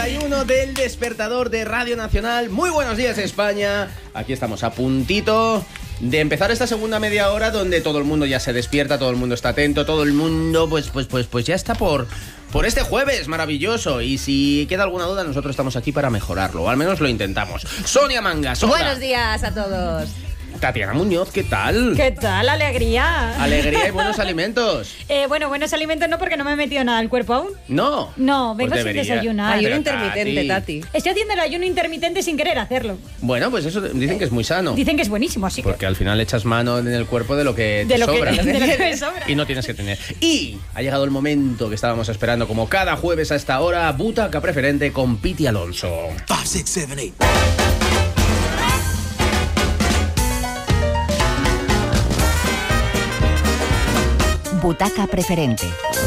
31 del Despertador de Radio Nacional. Muy buenos días, España. Aquí estamos a puntito de empezar esta segunda media hora donde todo el mundo ya se despierta, todo el mundo está atento, todo el mundo pues ya está por este jueves maravilloso. Y si queda alguna duda, nosotros estamos aquí para mejorarlo, o al menos lo intentamos. Sonia Mangas, hola. Buenos días a todos. Tatiana Muñoz, ¿qué tal? ¿Qué tal? Alegría. Alegría y buenos alimentos. Bueno, buenos alimentos no, porque no me he metido nada al cuerpo aún. No. No, vengo Pues sin debería. desayunar. Ayuno intermitente, Tati. Estoy haciendo el ayuno intermitente sin querer hacerlo. Bueno, pues eso dicen que es muy sano. Dicen que es buenísimo, así que... Porque al final echas mano en el cuerpo de lo que te sobra. de lo que me sobra. Y no tienes que tener. Y ha llegado el momento que estábamos esperando, como cada jueves a esta hora, Butaca Preferente con Piti Alonso. 5, 6, 7, 8. Butaca Preferente.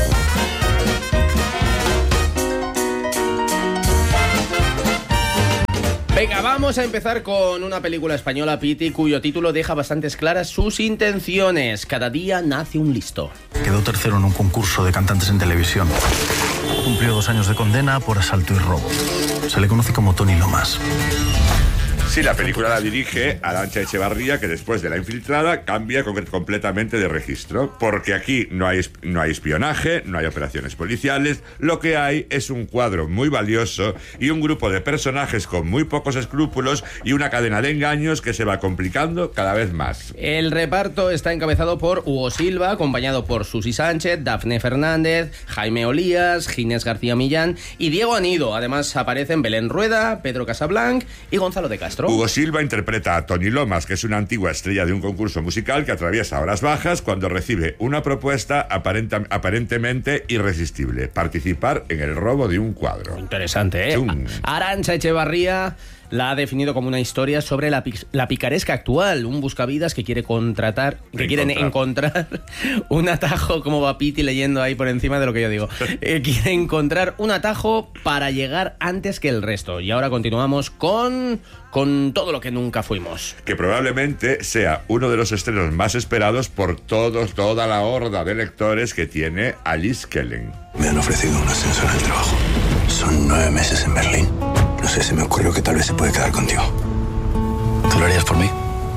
Venga, vamos a empezar con una película española, Piti, cuyo título deja bastantes claras sus intenciones. Cada día nace un listo. Quedó tercero en un concurso de cantantes en televisión. Cumplió 2 años de condena por asalto y robo. Se le conoce como Tony Lomas. Sí, la película la dirige Arantxa Echevarría, que después de La Infiltrada cambia completamente de registro, porque aquí no hay espionaje, no hay operaciones policiales, lo que hay es un cuadro muy valioso y un grupo de personajes con muy pocos escrúpulos y una cadena de engaños que se va complicando cada vez más. El reparto está encabezado por Hugo Silva, acompañado por Susi Sánchez, Dafne Fernández, Jaime Olías, Ginés García Millán y Diego Anido. Además aparecen Belén Rueda, Pedro Casablanc y Gonzalo de Castro. Hugo Silva interpreta a Tony Lomas, que es una antigua estrella de un concurso musical que atraviesa horas bajas cuando recibe una propuesta aparentemente irresistible: participar en el robo de un cuadro. Interesante, ¿eh? Arantxa Echevarría la ha definido como una historia sobre la picaresca actual, un buscavidas que quiere quieren encontrar un atajo, como va Piti leyendo ahí por encima de lo que yo digo. Quiere encontrar un atajo para llegar antes que el resto. Y ahora continuamos con todo lo que nunca fuimos. Que probablemente sea uno de los estrenos más esperados por toda la horda de lectores que tiene Alice Kellen. Me han ofrecido un ascenso en el trabajo. Son 9 meses en Berlín. No sé, se me ocurrió que tal vez se puede quedar contigo. ¿Tú lo harías por mí?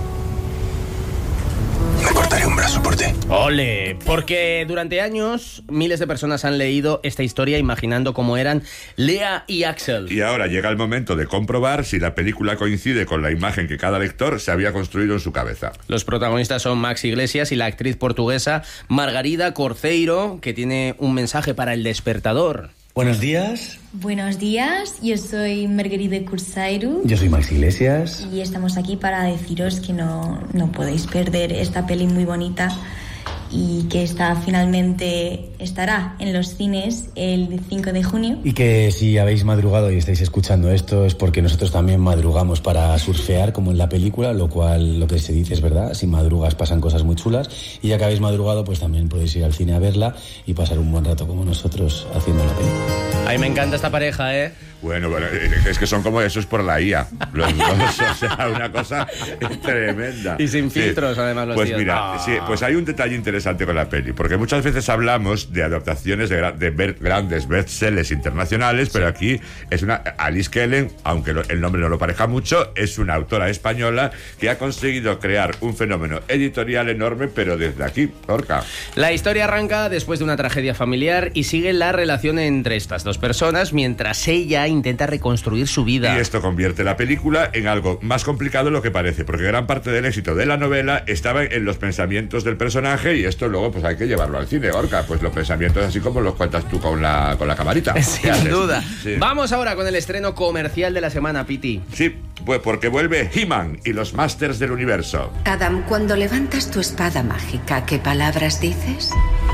Me cortaría un brazo por ti. ¡Ole! Porque durante años miles de personas han leído esta historia imaginando cómo eran Lea y Axel. Y ahora llega el momento de comprobar si la película coincide con la imagen que cada lector se había construido en su cabeza. Los protagonistas son Max Iglesias y la actriz portuguesa Margarida Corceiro, que tiene un mensaje para El Despertador. Buenos días. Buenos días, yo soy Margarida Corceiro. Yo soy Max Iglesias. Y estamos aquí para deciros que no podéis perder esta peli muy bonita y que finalmente estará en los cines el 5 de junio. Y que si habéis madrugado y estáis escuchando esto es porque nosotros también madrugamos para surfear, como en la película, lo cual lo que se dice es verdad. Si madrugas pasan cosas muy chulas. Y ya que habéis madrugado, pues también podéis ir al cine a verla y pasar un buen rato como nosotros haciendo la película. Ay, me encanta esta pareja, ¿eh? Bueno, es que son como esos por la IA. Los dos, o sea, una cosa tremenda. Y sin filtros, además, los Pues tíos. mira, sí, pues hay un detalle interesante con la peli, porque muchas veces hablamos de adaptaciones de grandes bestsellers internacionales, pero aquí es una Alice Kellen, aunque el nombre no lo parezca mucho, es una autora española que ha conseguido crear un fenómeno editorial enorme, pero desde aquí, Orca. La historia arranca después de una tragedia familiar y sigue la relación entre estas dos personas mientras ella intenta reconstruir su vida. Y esto convierte la película en algo más complicado de lo que parece, porque gran parte del éxito de la novela estaba en los pensamientos del personaje, y esto luego pues hay que llevarlo al cine, Orca. Pues los pensamientos así como los cuentas tú con la camarita. Sin duda. Sí. Vamos ahora con el estreno comercial de la semana, Piti. Sí, pues porque vuelve He-Man y los Masters del Universo. Adam, cuando levantas tu espada mágica, ¿qué palabras dices?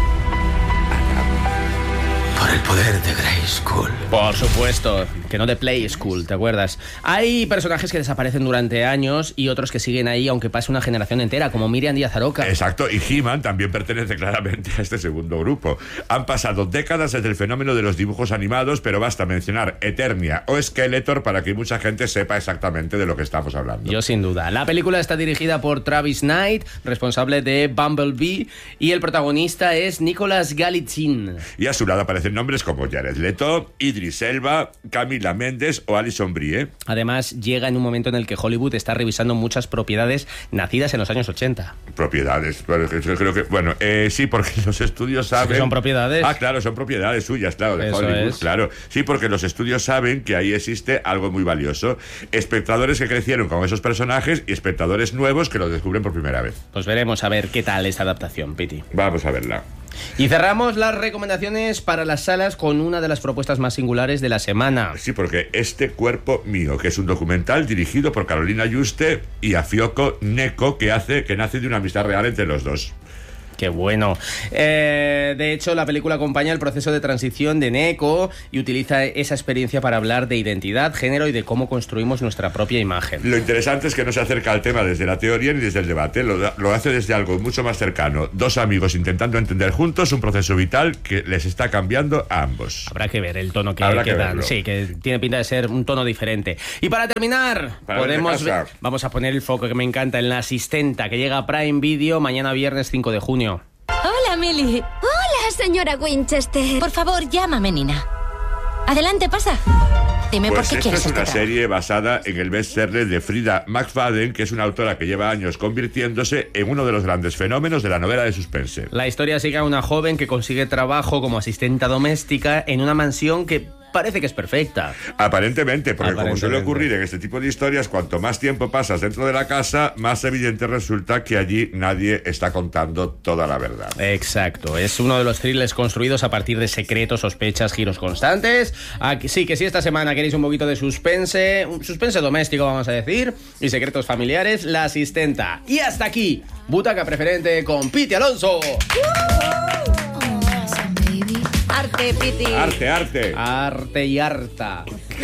Por el poder de Grayskull. Por supuesto, que no de Play School, ¿te acuerdas? Hay personajes que desaparecen durante años y otros que siguen ahí aunque pase una generación entera, como Miriam Díaz Aroca. Exacto, y He-Man también pertenece claramente a este segundo grupo. Han pasado décadas desde el fenómeno de los dibujos animados, pero basta mencionar Eternia o Skeletor para que mucha gente sepa exactamente de lo que estamos hablando. Yo sin duda. La película está dirigida por Travis Knight, responsable de Bumblebee, y el protagonista es Nicolas Galitzine. Y a su lado aparecen nombres nombres como Jared Leto, Idris Elba, Camila Mendes o Alison Brie. Además, llega en un momento en el que Hollywood está revisando muchas propiedades nacidas en los años 80. Propiedades, bueno, creo que... Bueno, sí, porque los estudios saben... Sí, son propiedades. Ah, claro, son propiedades suyas, claro, de Eso Hollywood, es. claro. Sí, porque los estudios saben que ahí existe algo muy valioso. Espectadores que crecieron con esos personajes y espectadores nuevos que los descubren por primera vez. Pues veremos a ver qué tal esta adaptación, Piti. Vamos a verla. Y cerramos las recomendaciones para las salas con una de las propuestas más singulares de la semana. Sí, porque Este cuerpo mío, que es un documental dirigido por Carolina Yuste y Afioco Neko, que nace de una amistad real entre los dos. Qué bueno. De hecho, la película acompaña el proceso de transición de Neko y utiliza esa experiencia para hablar de identidad, género y de cómo construimos nuestra propia imagen. Lo interesante es que no se acerca al tema desde la teoría ni desde el debate, lo hace desde algo mucho más cercano. Dos amigos intentando entender juntos un proceso vital que les está cambiando a ambos. Habrá que ver el tono que Habrá dan. que verlo. Sí, que tiene pinta de ser un tono diferente. Y para terminar, vamos a poner el foco que me encanta en La Asistenta, que llega a Prime Video mañana viernes 5 de junio. Hola, Millie. Hola, señora Winchester. Por favor, llámame, Nina. Adelante, pasa. Dime Pues por qué esta quieres es una este serie basada en el bestseller de Frida McFadden, que es una autora que lleva años convirtiéndose en uno de los grandes fenómenos de la novela de suspense. La historia sigue a una joven que consigue trabajo como asistenta doméstica en una mansión que parece que es perfecta. Aparentemente, porque como suele ocurrir en este tipo de historias, cuanto más tiempo pasas dentro de la casa, más evidente resulta que allí nadie está contando toda la verdad. Exacto, es uno de los thrillers construidos a partir de secretos, sospechas, giros constantes. Sí, que si esta semana queréis un poquito de suspense, un suspense doméstico vamos a decir, y secretos familiares, La Asistenta. Y hasta aquí, Butaca Preferente con Piti Alonso. Arte, Piti. Arte y harta.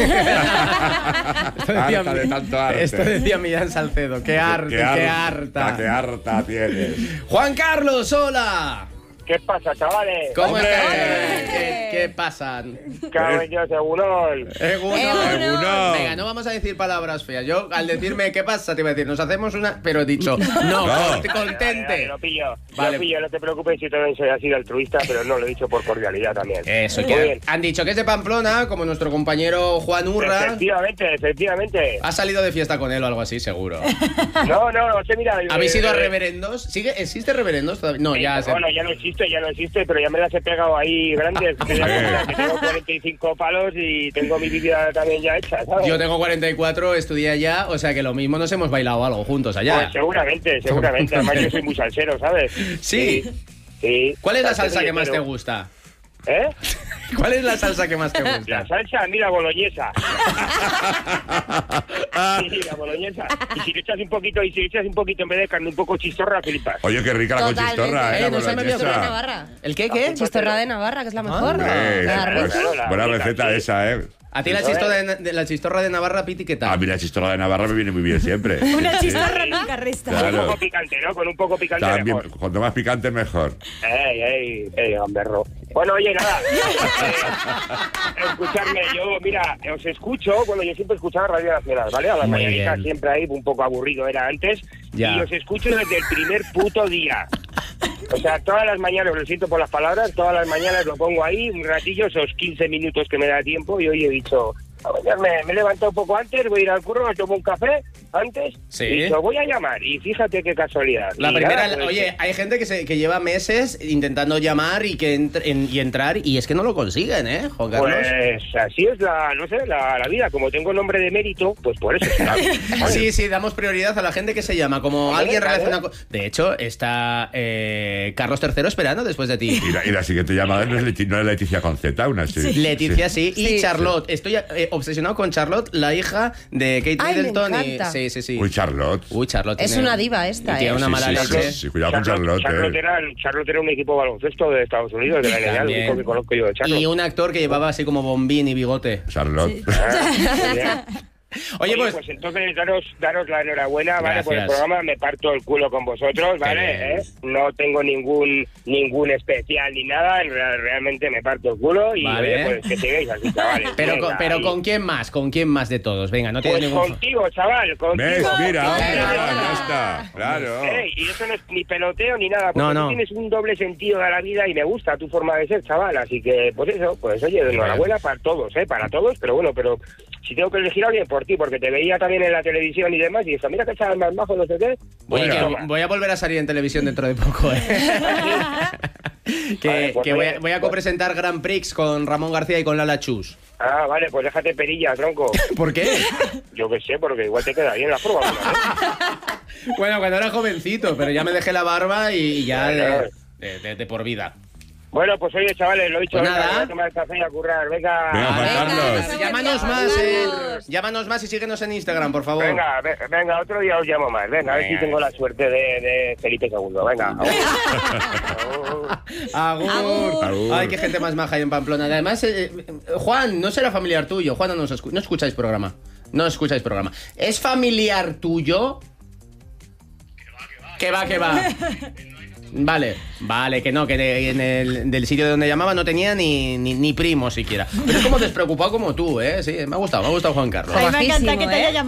Harta de tanto arte. Esto decía Millán Salcedo. Qué harta. Qué harta tienes. Juan Carlos, hola. ¿Qué pasa, chavales? ¿Cómo estás? ¿Qué pasan? Cabellos, segurón. Egunon. Venga, no vamos a decir palabras feas. Yo, al decirme qué pasa, te iba a decir, nos hacemos una... Pero he dicho, no. Contente. Lo pillo, Vale. no te preocupes si también soy así de altruista, pero no, lo he dicho por cordialidad también. Eso, Muy que bien. han dicho que es de Pamplona, como nuestro compañero Juan Urra. Efectivamente. ¿Has salido de fiesta con él o algo así, seguro? No, sé, mira... ¿Habéis ido a reverendos? ¿Existe reverendos todavía? No, ya... Bueno, ya no existe, pero ya me las he pegado ahí grandes. Que tengo 45 palos y tengo mi vida también ya hecha, ¿sabes? Yo tengo 44, estudié allá, o sea que lo mismo nos hemos bailado algo juntos allá. Pues seguramente. Además yo soy muy salsero, ¿sabes? Sí. ¿Cuál es la salsa que más te gusta? ¿Eh? ¿Cuál es la salsa que más te gusta? La salsa, mira, boloñesa. Sí, la boloñesa. Y si le echas un poquito en vez de carne, un poco chistorra, flipas. Oye, qué rica la conchistorra, no se me olvidó de Navarra. ¿El qué? Chistorra de Navarra, que es la mejor. Buena receta esa, ¿eh? A ti la chistorra de Navarra, Piti, ¿qué tal? A mí la chistorra de Navarra me viene muy bien siempre. Una chistorra nunca resta. Claro. Con un poco picante, ¿no? Con un poco picante También, mejor. cuanto más picante, mejor. Gamberro. Bueno, oye, nada. Escucharme, os escucho. Bueno, yo siempre escuchaba Radio Nacional, ¿vale? A las Muy mañanitas bien. siempre ahí, un poco aburrido era antes. Ya. Y os escucho desde el primer puto día. O sea, todas las mañanas, lo siento por las palabras, todas las mañanas lo pongo ahí, un ratillo, esos 15 minutos que me da tiempo, y hoy he dicho... Me he levantado un poco antes, voy a ir al curro, me tomo un café antes y lo voy a llamar. Y fíjate qué casualidad. La primera, oye, hay gente que lleva meses intentando llamar y entrar y es que no lo consiguen, ¿eh, Juan Carlos? Pues así es la vida. Como tengo nombre de mérito, pues por eso. Sí, damos prioridad a la gente que se llama como alguien relacionado con... De hecho, está Carlos III esperando después de ti. Y la siguiente llamada no es Leticia con Z, una sí. Leticia sí, y Charlotte. Estoy obsesionado con Charlotte, la hija de Kate Middleton. Me encanta. Sí. Uy, Charlotte. Es una diva esta, tiene una mala leche. Sí, cuidado con Charlotte. Charlotte era un equipo de baloncesto de Estados Unidos, de la NBA, lo único que conozco yo de Charlotte. Y un actor que llevaba así como bombín y bigote. Charlotte. Oye, pues entonces daros la enhorabuena, ¿vale? Por el Gracias. programa, me parto el culo con vosotros, ¿vale? No tengo ningún especial ni nada, realmente me parto el culo y Vale. oye, pues que sigáis así, chavales. Pero ¿con quién más? ¿Con quién más de todos? Venga, no tienes Pues ningún... contigo, chaval, contigo. ¿Ves? Mira, hombre, Claro. ya está. Claro. Y eso no es ni peloteo ni nada, porque No, no. tú tienes un doble sentido de la vida y me gusta tu forma de ser, chaval. Así que, pues eso, pues oye, enhorabuena para todos, para todos, pero bueno, pero si tengo que elegir a alguien por ti, porque te veía también en la televisión y demás, y eso, mira que chaval más majo, no sé qué. Oye, que toma. voy a volver a salir en televisión dentro de poco, que Vale, pues voy a copresentar Grand Prix con Ramón García y con Lala Chus. Ah, vale, pues déjate perilla, tronco. ¿Por qué? Yo qué sé, porque igual te queda bien la prueba, ¿no? Bueno, cuando era jovencito, pero ya me dejé la barba y ya Claro. de por vida. Bueno, pues oye, chavales, lo he dicho, Pues venga, nada. voy a tomar el café y a currar, venga. Venga, Juan Carlos. Llámanos más y síguenos en Instagram, por favor. Venga, otro día os llamo más, venga, a ver si tengo la suerte de Felipe II, venga. Agur. Agur. Ay, qué gente más maja hay en Pamplona. Además, Juan, no será familiar tuyo. Juan, no escucháis programa. No escucháis programa. ¿Es familiar tuyo? Que va. Vale, que no, que en el del sitio de donde llamaba no tenía ni primo siquiera. Pero es como despreocupado como tú, ¿eh? Sí, me ha gustado Juan Carlos. Ay, me encanta que te haya llamado.